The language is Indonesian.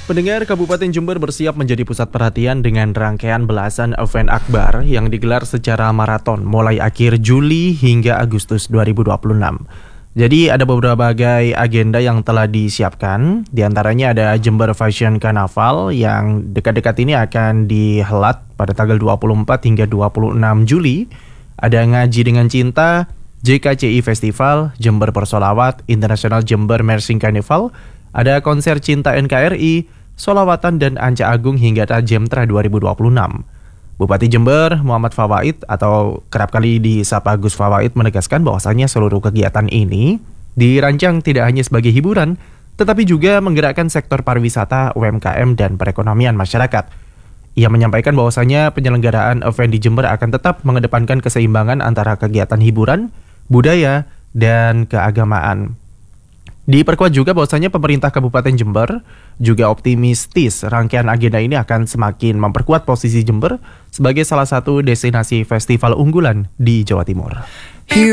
Pendengar, Kabupaten Jember bersiap menjadi pusat perhatian dengan rangkaian belasan event akbar yang digelar secara maraton mulai akhir Juli hingga Agustus 2026. Jadi ada beberapa agenda yang telah disiapkan. Di antaranya ada Jember Fashion Carnaval yang dekat-dekat ini akan dihelat pada tanggal 24 hingga 26 Juli. Ada Ngaji dengan Cinta, JKCI Festival, Jember Persolawat, International Jember Mersing Carnival, ada konser Cinta NKRI, Solawatan dan Anca Agung hingga Tajemtra 2026. Bupati Jember Muhammad Fawaid atau kerap kali disapa Gus Fawaid menegaskan bahwasannya seluruh kegiatan ini dirancang tidak hanya sebagai hiburan, tetapi juga menggerakkan sektor pariwisata, UMKM dan perekonomian masyarakat. Ia menyampaikan bahwasannya penyelenggaraan event di Jember akan tetap mengedepankan keseimbangan antara kegiatan hiburan, budaya, dan keagamaan. Diperkuat juga bahwasanya pemerintah Kabupaten Jember juga optimistis rangkaian agenda ini akan semakin memperkuat posisi Jember sebagai salah satu destinasi festival unggulan di Jawa Timur.